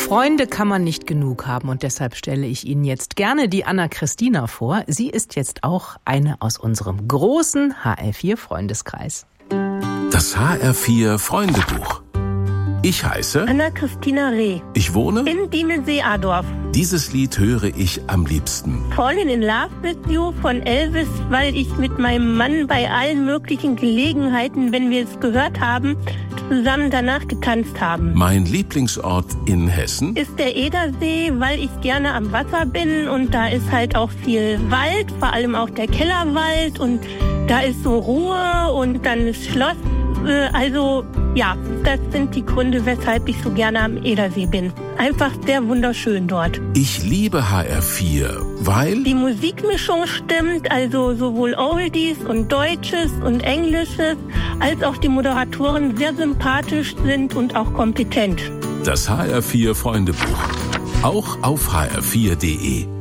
Freunde kann man nicht genug haben und deshalb stelle ich Ihnen jetzt gerne die Anna-Christina vor. Sie ist jetzt auch eine aus unserem großen HR4-Freundeskreis. Das HR4-Freundebuch. Ich heiße Anna-Christina Reh. Ich wohne in Diemelsee-Adorf. Dieses Lied höre ich am liebsten. Fallen in Love with You von Elvis, weil ich mit meinem Mann bei allen möglichen Gelegenheiten, wenn wir es gehört haben, zusammen danach getanzt haben. Mein Lieblingsort in Hessen ist der Edersee, weil ich gerne am Wasser bin und da ist halt auch viel Wald, vor allem auch der Kellerwald und da ist so Ruhe und dann ist Schloss. Also ja, das sind die Gründe, weshalb ich so gerne am Edersee bin. Einfach sehr wunderschön dort. Ich liebe HR4, weil die Musikmischung stimmt, also sowohl Oldies und Deutsches und Englisches, als auch die Moderatoren sehr sympathisch sind und auch kompetent. Das HR4 Freundebuch, auch auf hr4.de.